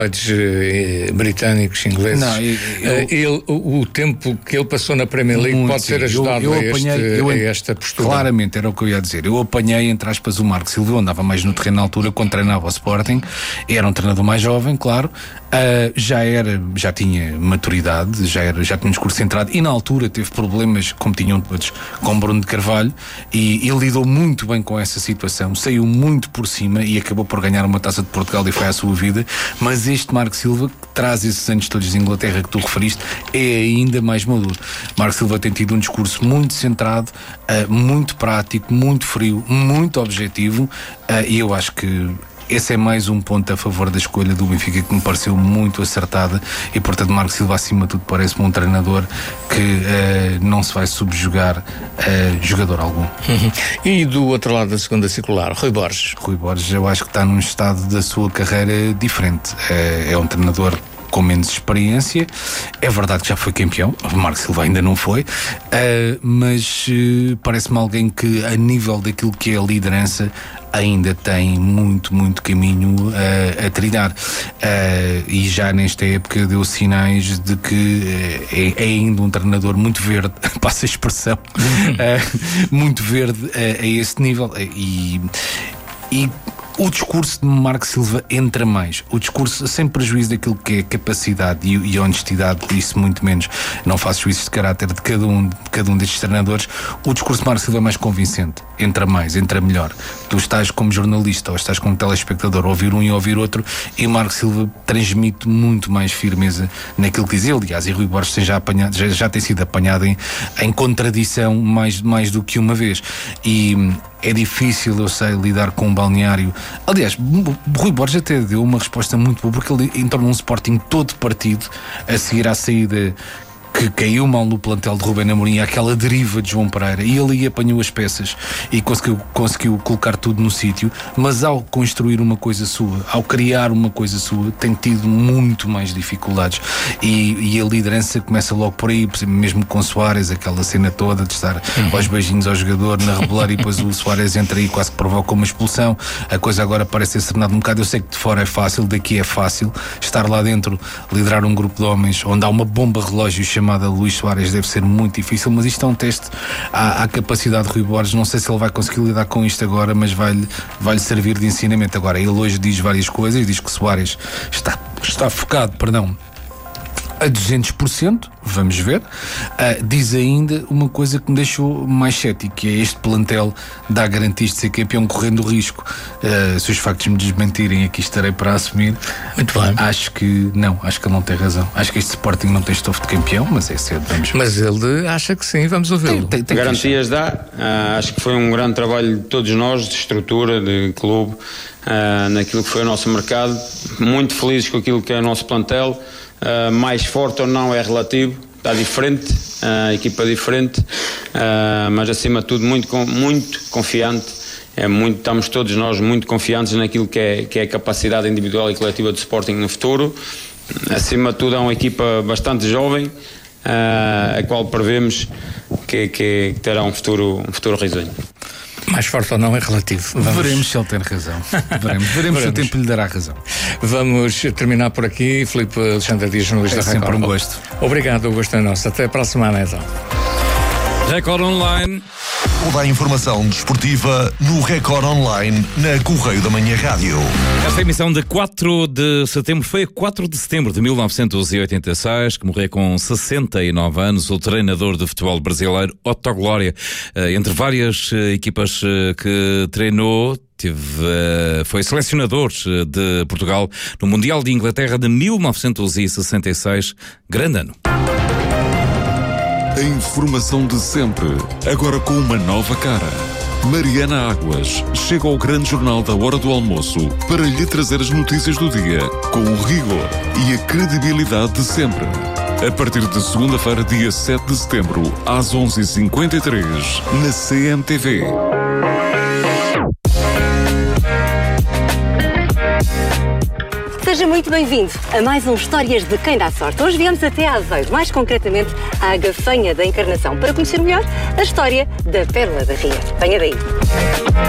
britânicos, ingleses. Não, o tempo que ele passou na Premier League pode ser ajudado a esta postura. Claramente, era o que eu ia dizer. Eu apanhei, entre aspas, o Marco Silva, eu andava mais no terreno na altura, quando treinava o Sporting. Era um treinador mais jovem, claro. Já tinha maturidade, já tinha um discurso centrado, e na altura teve problemas, como tinham todos, com Bruno de Carvalho, e ele lidou muito bem com essa situação, saiu muito por cima e acabou por ganhar uma Taça de Portugal e foi à sua vida. Mas este Marco Silva, que traz esses anos todos de Inglaterra que tu referiste, é ainda mais maduro. Marco Silva tem tido um discurso muito centrado, muito prático, muito frio, muito objetivo, e eu acho que esse é mais um ponto a favor da escolha do Benfica, que me pareceu muito acertada, e portanto Marco Silva, acima de tudo, parece-me um treinador que não se vai subjugar a jogador algum. E do outro lado da segunda circular, Rui Borges, eu acho que está num estado da sua carreira diferente. É um treinador com menos experiência. É verdade que já foi campeão, o Marco Silva ainda não foi, mas parece-me alguém que, a nível daquilo que é a liderança, ainda tem muito, muito caminho a trilhar, e já nesta época deu sinais de que é ainda um treinador muito verde, passa a expressão, muito verde a esse nível, e o discurso de Marco Silva entra mais. O discurso, sem prejuízo daquilo que é capacidade e honestidade, isso muito menos, não faço juízos de caráter de cada um destes treinadores. O discurso de Marco Silva é mais convincente, entra mais, entra melhor. Tu estás como jornalista ou estás como telespectador a ouvir um e a ouvir outro, e Marco Silva transmite muito mais firmeza naquilo que diz ele. Aliás, e Rui Borges já tem sido apanhado em contradição mais do que uma vez, e é difícil, eu sei, lidar com um balneário. Aliás, Rui Borges até deu uma resposta muito boa, porque ele entrou num Sporting todo partido a seguir à saída que caiu mal no plantel de Rubén Amorim, aquela deriva de João Pereira, e ele apanhou as peças e conseguiu colocar tudo no sítio, mas ao construir uma coisa sua, ao criar uma coisa sua, tem tido muito mais dificuldades, e a liderança começa logo por aí, mesmo com Soares, aquela cena toda de estar aos beijinhos ao jogador na reboleira, e depois o Soares entra aí e quase que provoca uma expulsão. A coisa agora parece ser serenada um bocado. Eu sei que de fora é fácil, daqui é fácil. Estar lá dentro, liderar um grupo de homens onde há uma bomba relógio chamada Luís Soares, deve ser muito difícil, mas isto é um teste à capacidade de Rui Borges. Não sei se ele vai conseguir lidar com isto agora, mas vai-lhe servir de ensinamento. Agora, ele hoje diz várias coisas, diz que Soares está focado, a 200%, vamos ver. Diz ainda uma coisa que me deixou mais cético, que é: este plantel dá garantias de ser campeão correndo o risco. Se os factos me desmentirem, aqui estarei para assumir. Muito bem. Acho que ele não tem razão. Acho que este Sporting não tem estofo de campeão, mas é cedo, vamos ver. Mas ele acha que sim, vamos ouvi-lo. Tem garantias dá. Acho que foi um grande trabalho de todos nós, de estrutura, de clube, naquilo que foi o nosso mercado. Muito felizes com aquilo que é o nosso plantel. Mais forte ou não é relativo, está diferente, a equipa diferente, mas acima de tudo muito confiante. Estamos todos nós muito confiantes naquilo que é a capacidade individual e coletiva do Sporting no futuro. Acima de tudo é uma equipa bastante jovem, a qual prevemos que terá um futuro risonho. Mais forte ou não é relativo. Veremos se ele tem razão. Veremos se o tempo lhe dará razão. Vamos terminar por aqui. Filipe Alexandre Dias, jornalista da Record. Sempre um gosto. Obrigado, o gosto é nosso. Até para a semana, então. Record Online. Toda a informação desportiva no Record Online, na Correio da Manhã Rádio. Esta emissão de 4 de setembro foi a 4 de setembro de 1986, que morreu com 69 anos, o treinador de futebol brasileiro Otto Glória. Entre várias equipas que treinou, foi selecionador de Portugal no Mundial de Inglaterra de 1966. Grande ano. A informação de sempre, agora com uma nova cara. Mariana Águas chega ao grande jornal da hora do almoço para lhe trazer as notícias do dia com o rigor e a credibilidade de sempre. A partir de segunda-feira, dia 7 de setembro, às 11h53, na CMTV. Seja muito bem-vindo a mais um Histórias de Quem Dá Sorte. Hoje viemos até a Aveiro, mais concretamente à Gafanha da Encarnação, para conhecer melhor a história da Pérola da Ria. Venha daí.